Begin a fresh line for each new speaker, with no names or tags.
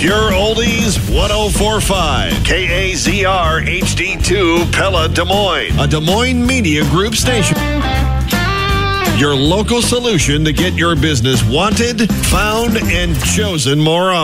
Pure Oldies 1045. KAZR HD2 Pella Des Moines. A Des Moines Media Group station. Your local solution to get your business wanted, found, and chosen more often.